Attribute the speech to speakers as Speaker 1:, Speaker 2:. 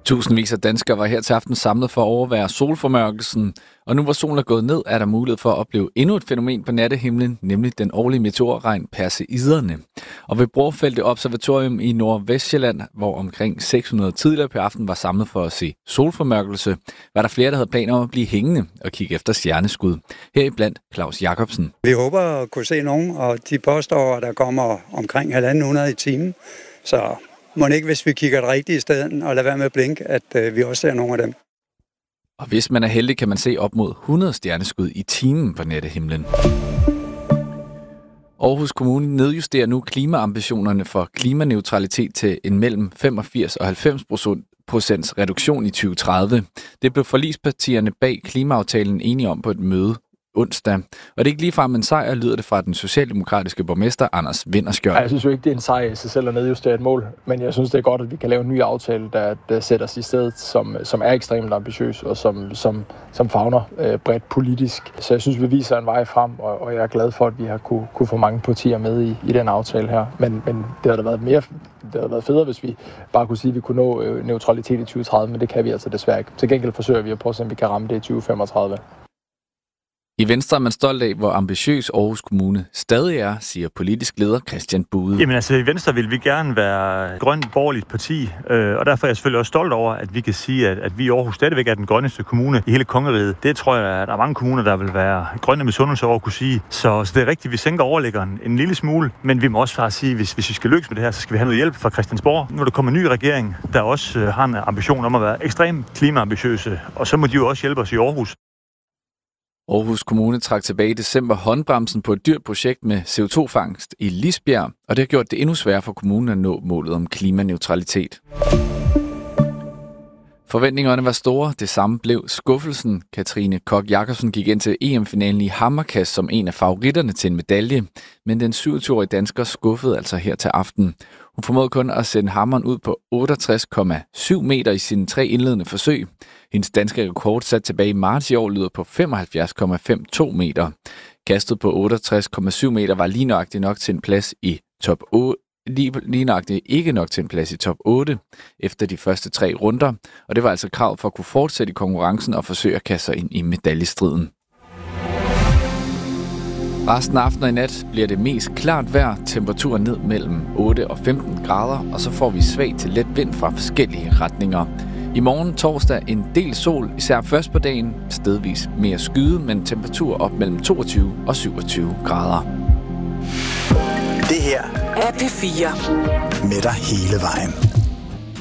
Speaker 1: Tusindvis af danskere var her til aften samlet for at overvære solformørkelsen, og nu hvor solen er gået ned, er der mulighed for at opleve endnu et fænomen på nattehimlen, nemlig den årlige meteorregn Perseiderne. Og ved Brorfeldt Observatorium i Nordvestjylland, hvor omkring 600 tidligere på aften var samlet for at se solformørkelse, var der flere, der havde planer om at blive hængende og kigge efter stjerneskud. Heriblandt Claus Jacobsen.
Speaker 2: Vi håber at kunne se nogen, og de påstår, at der kommer omkring 1.500 i timen, så må ikke, hvis vi kigger det rigtige sted og lader være med at blinke, at vi også ser nogle af dem.
Speaker 1: Og hvis man er heldig, kan man se op mod 100 stjerneskud i timen på nattehimlen. Aarhus Kommune nedjusterer nu klimaambitionerne for klimaneutralitet til en mellem 85 og 90% reduktion i 2030. Det blev forligspartierne bag klimaaftalen enige om på et møde onsdag. Og det er ikke ligefrem en sejr, lyder det fra den socialdemokratiske borgmester Anders Vinterskjold.
Speaker 3: Jeg synes jo ikke, det er en sejr i sig selv at nedjustere et mål, men jeg synes, det er godt, at vi kan lave en ny aftale, der sætter os i stedet, som er ekstremt ambitiøs og som favner bredt politisk. Så jeg synes, vi viser en vej frem, og jeg er glad for, at vi har kunne få mange partier med i den aftale her. Men det havde været federe, hvis vi bare kunne sige, at vi kunne nå neutralitet i 2030, men det kan vi altså desværre ikke. Til gengæld forsøger vi at prøve, om vi kan ramme det i 2035.
Speaker 1: I Venstre er man stolt af, hvor ambitiøs Aarhus Kommune stadig er, siger politisk leder Christian Bude.
Speaker 4: Jamen altså, i Venstre vil vi gerne være grønt borgerligt parti, og derfor er jeg selvfølgelig også stolt over, at vi kan sige, at vi i Aarhus stadigvæk er den grønneste kommune i hele kongeriget. Det tror jeg, at der er mange kommuner, der vil være grønne misundelse over at kunne sige. Så det er rigtigt, vi sænker overliggeren en lille smule, men vi må også bare sige, hvis vi skal lykkes med det her, så skal vi have noget hjælp fra Christiansborg. Nu er der kommet en ny regering, der også har en ambition om at være ekstremt klimaambitiøse, og så må de jo også hjælpe os i Aarhus.
Speaker 1: Aarhus Kommune trak tilbage i december håndbremsen på et dyrt projekt med CO2-fangst i Lisbjerg, og det har gjort det endnu sværere for kommunen at nå målet om klimaneutralitet. Forventningerne var store, det samme blev skuffelsen. Katrine Koch Jacobsen gik ind til EM-finalen i hammerkast som en af favoritterne til en medalje, men den 27-årige dansker skuffede altså her til aften. Hun formåede kun at sende hammeren ud på 68,7 meter i sine 3 indledende forsøg. Hendes danske rekord sat tilbage i marts i år lyder på 75,52 meter. Kastet på 68,7 meter var lige nøjagtigt nok til en plads i top 8. Lige nøjagtigt ikke nok til en plads i top 8 efter de første 3 runder, og det var altså krav for at kunne fortsætte i konkurrencen og forsøge at kaste sig ind i medaljestriden. Resten af aftenen og i nat bliver det mest klart vejr, temperaturen ned mellem 8 og 15 grader, og så får vi svag til let vind fra forskellige retninger. I morgen torsdag en del sol, især først på dagen, stedvis mere skyde, men temperatur op mellem 22 og 27 grader.
Speaker 5: Det her
Speaker 6: er P4.
Speaker 5: Med dig hele vejen.